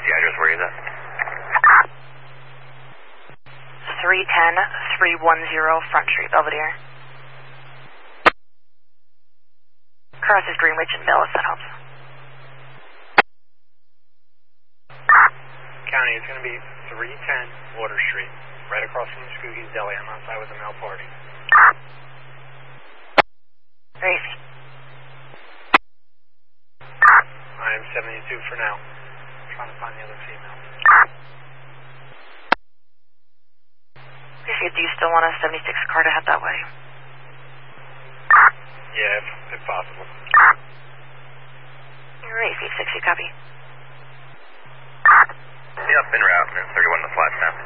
the address where he's at? 310-310 Front Street, Belvedere. Crosses Greenwich and Millis, that helps. County, it's going to be 310 Water Street, right across from Scoogy's Deli. I'm outside with a male party. Gracie. I am 72 for now. I'm trying to find the other female. Gracie, do you still want a 76 car to head that way? Yeah, if possible. Gracie, 60, copy. Yep, en route. 31 to Flagstaff.